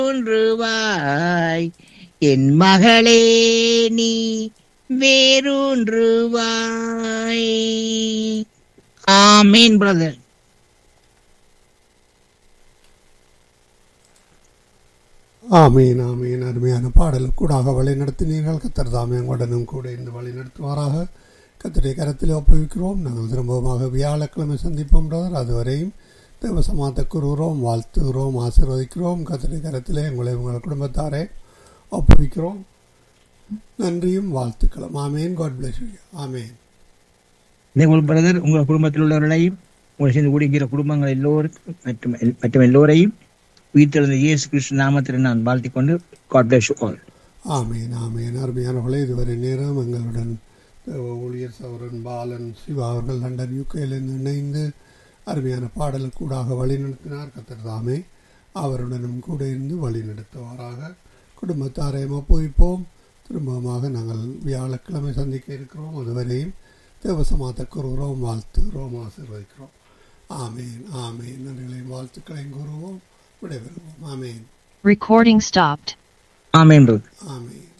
வேரூன்றுவாய் என் மகளே நீ வேரூன்றுவாய். ஆமீன் பிரதர். ஆமீன் ஆமீன். அருமையான பாடலுக்கூடாக வழி நடத்தினீர்கள். கர்த்தர் தாமே உங்களுடனும் கூட இருந்து வழி நடத்துவாராக. கர்த்தருடைய கரத்தில் ஒப்புவிக்கிறோம். நாங்கள் திரும்பமாக வியாழக்கிழமை சந்திப்போம் பிரதர். அதுவரையும் தேவசமாத்த கூறுகிறோம், வாழ்த்துகிறோம், ஆசீர்வதிக்கிறோம். கர்த்தருடைய கரத்திலே உங்களை உங்கள் குடும்பத்தாரே ஒப்புவிக்கிறோம். நன்றியும் வாழ்த்துக்களும். ஆமேன். God bless you. ஆமேன். உங்கள் பிரதர் உங்கள் குடும்பத்தில் உள்ளவர்களையும் உங்களை சேர்ந்து கூடியிருக்கிற குடும்பங்கள் எல்லோருக்கும் மற்றும் எல்லோரையும் உயிர்த்தெழுந்த இயேசு கிறிஸ்து நாமத்தில் நான் வாழ்த்திக் கொண்டு God bless you all. ஆமீன் ஆமீன். அருமையானவர்களே, இதுவரை நேரம் எங்களுடன் ஊழியர் சௌரன் பாலன் சிவா அவர்கள் லண்டன் யூகேலிருந்து இணைந்து அருமையான பாடலுக்கூடாக வழிநடத்தினார். கர்த்தர் தாமே அவருடனும் கூட இருந்து வழி நடத்துவாராக. குடும்பத்தாரையும் ஒப்புவிப்போம். திரும்பமாக நாங்கள் வியாழக்கிழமை சந்திக்க இருக்கிறோம். அதுவரையும் தேவசமாத்த கூறுகிறோம், வாழ்த்துகிறோம், ஆசீர்வதிக்கிறோம். ஆமீன் ஆமீன். நன்றிகளையும் வாழ்த்துக்களையும் கூறுவோம். விடைபெறுவோம். ஆமீன். Recording stopped. ஆமீன். ஆமீன்.